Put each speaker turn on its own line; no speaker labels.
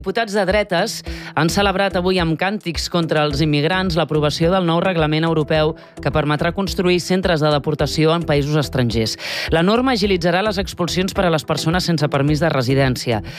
Diputats de dretes han celebrat avui amb càntics contra els immigrants l'aprovació del nou reglament europeu que permetrà construir centres de deportació en països estrangers. La norma agilitzarà les expulsions per a les persones sense permís de residència.